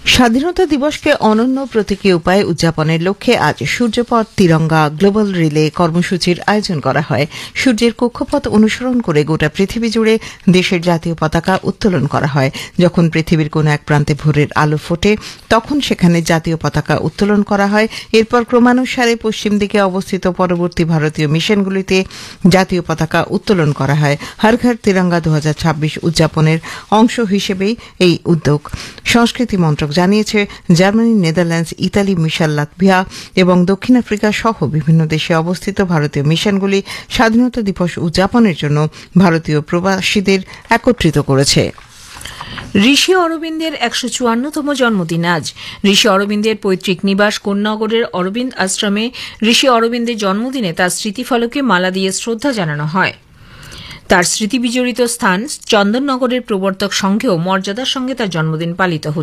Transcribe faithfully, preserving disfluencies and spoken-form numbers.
স্বাধীনতা দিবসকে অনন্য প্রতীকী উপায়ে উদযাপনের লক্ষ্যে আজ সূর্যপথ তিরঙ্গা গ্লোবাল রিলে কর্মসূচির আয়োজন করা হয়। সূর্যের কক্ষপথ অনুসরণ করে গোটা পৃথিবী জুড়ে দেশের জাতীয় পতাকা উত্তোলন করা হয়। যখন পৃথিবীর কোনো এক প্রান্তে ভোরের আলো ফোটে তখন সেখানে জাতীয় পতাকা উত্তোলন করা হয়। এরপর ক্রমানুসারে পশ্চিম দিকে অবস্থিত পরবর্তী ভারতীয় মিশনগুলিতে জাতীয় পতাকা উত্তোলন করা হয়। হর ঘর তিরঙ্গা দু হাজার ছাব্বিশ উদযাপনের অংশ হিসেবেই এই উদ্যোগ। সংস্কৃতি মন্ত্রক জানিয়েছে, জার্মানি, নেদারল্যান্ডস, ইতালি, মিশাল, লাতভিয়া এবং দক্ষিণ আফ্রিকা সহ বিভিন্ন দেশে অবস্থিত ভারতীয় মিশনগুলি স্বাধীনতা দিবস উদযাপনের জন্য ভারতীয় প্রবাসীদের একত্রিত করেছে। ঋষি অরবিন্দের একশো চুয়ান্নতম জন্মদিন আজ। ঋষি অরবিন্দের পৈতৃক নিবাস কোন্নগরের অরবিন্দ আশ্রমে ঋষি অরবিন্দের জন্মদিনে তার স্মৃতিফলকে মালা দিয়ে শ্রদ্ধা জানানো হয়। তার স্মৃতি বিজড়িত স্থান চন্দননগরের প্রবর্তক সংঘেও মর্যাদার সঙ্গে তার জন্মদিন পালিত হচ্ছে।